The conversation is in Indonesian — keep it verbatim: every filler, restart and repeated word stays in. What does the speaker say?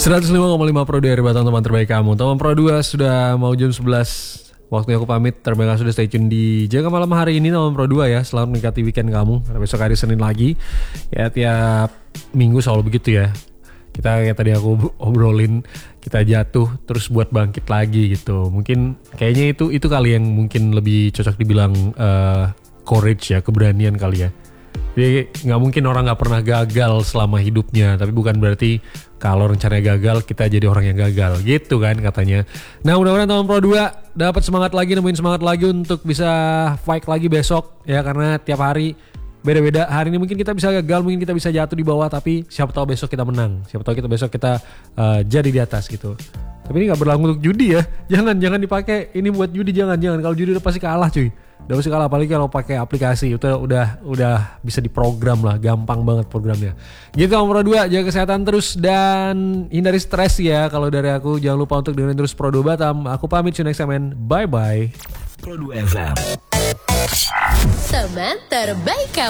seratus lima koma lima Pro dua dari Batam, teman terbaik kamu. Teman Pro dua sudah mau jam sebelas. Waktunya aku pamit. Terima kasih sudah stay tune di Jaga Malam hari ini, teman Pro dua ya. Selamat menikmati weekend kamu. Karena besok hari Senin lagi. Ya tiap minggu selalu begitu ya. Kita kayak tadi aku obrolin, kita jatuh terus buat bangkit lagi gitu. Mungkin kayaknya itu itu kali yang mungkin lebih cocok dibilang uh, courage ya, keberanian kali ya. Jadi gak mungkin orang gak pernah gagal selama hidupnya. Tapi bukan berarti kalau rencananya gagal kita jadi orang yang gagal gitu kan katanya. Nah mudah-mudahan teman Pro dua dapat semangat lagi, nemuin semangat lagi untuk bisa fight lagi besok ya. Karena tiap hari beda-beda. Hari ini mungkin kita bisa gagal, mungkin kita bisa jatuh di bawah. Tapi siapa tahu besok kita menang. Siapa tahu kita besok kita uh, jadi di atas gitu. Tapi ini gak berlaku untuk judi ya. Jangan, jangan dipakai ini buat judi, jangan, jangan. Kalau judi udah pasti kalah cuy. Udah pasti kalah, apalagi kalau pakai aplikasi itu udah udah bisa diprogram lah, gampang banget programnya. Gitu nomor dua, jaga kesehatan terus dan hindari stres ya. Kalau dari aku jangan lupa untuk dengerin terus Pro dua Batam. Aku pamit, see you next time and bye bye. Pro dua F M. Teman terbaik kamu.